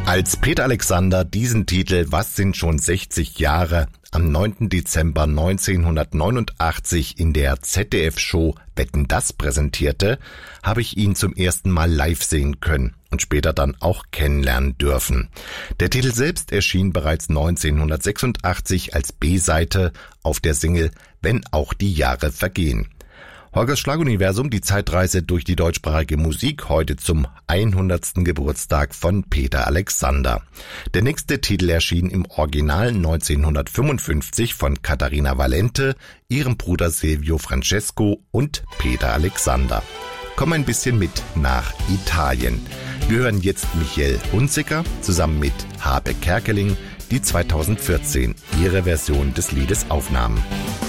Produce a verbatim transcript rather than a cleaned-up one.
Als Peter Alexander diesen Titel "Was sind schon sechzig Jahre" am neunten Dezember neunzehnhundertneunundachtzig in der Z D F-Show Wetten, dass präsentierte, habe ich ihn zum ersten Mal live sehen können und später dann auch kennenlernen dürfen. Der Titel selbst erschien bereits neunzehnhundertsechsundachtzig als B-Seite auf der Single "Wenn auch die Jahre vergehen". Holgers Schlaguniversum, die Zeitreise durch die deutschsprachige Musik, heute zum hundertsten Geburtstag von Peter Alexander. Der nächste Titel erschien im Original neunzehnhundertfünfundfünfzig von Caterina Valente, ihrem Bruder Silvio Francesco und Peter Alexander. Komm ein bisschen mit nach Italien. Wir hören jetzt Michael Hunziker zusammen mit Habe Kerkeling, die zweitausendvierzehn ihre Version des Liedes aufnahmen.